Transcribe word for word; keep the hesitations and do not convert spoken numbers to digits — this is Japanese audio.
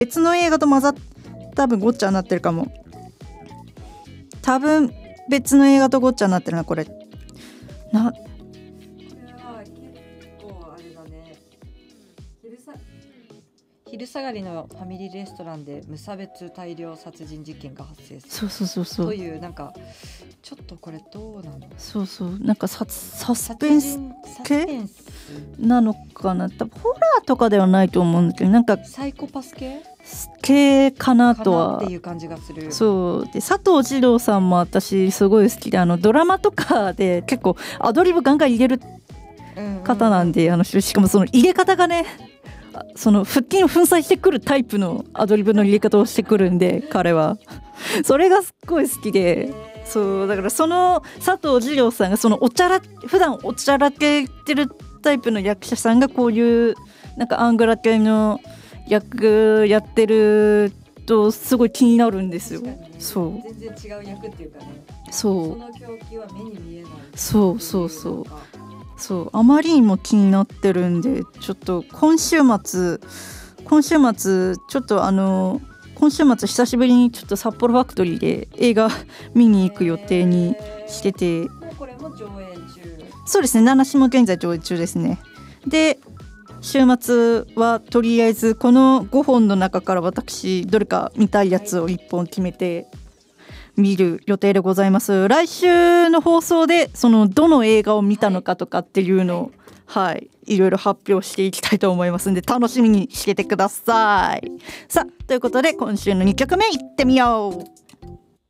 別の映画と混ざっ多分ごっちゃになってるかも。多分別の映画とごっちゃになってるなこれな。 昼下がりのファミリーレストランで無差別大量殺人事件が発生する。 そうそうそうそうというなんかちょっとこれどうなの。 そうそうなんかササスペンス系なのかな。多分ホラーとかではないと思うんだけどなんかサイコパス系系かなとはっていう感じがする。 そうで佐藤二朗さんも私すごい好きであのドラマとかで結構アドリブガンガン入れる方なんで、うんうんうん、あのしかもその入れ方がねその腹筋を粉砕してくるタイプのアドリブの入れ方をしてくるんで彼はそれがすっごい好きで、そうだからその佐藤二朗さんがそのおちゃら普段おちゃらけてるタイプの役者さんがこういうなんかアングラ系の役やってるとすごい気になるんですよ、ね、そう全然違う役っていうかね。 そうその狂気は目に見えない。 そうそうそうそうあまりにも気になってるんでちょっと今週末今週末ちょっとあの今週末久しぶりにちょっと札幌ファクトリーで映画見に行く予定にしてて、 もうこれも上映中。 そうですね七種も現在上映中ですね。で週末はとりあえずこのごほんの中から私どれか見たいやつをいっぽん決めて見る予定でございます。来週の放送でそのどの映画を見たのかとかっていうのを、はい、はい、いろいろ発表していきたいと思いますので楽しみにしててください。さあということで今週のにきょくめいってみよう。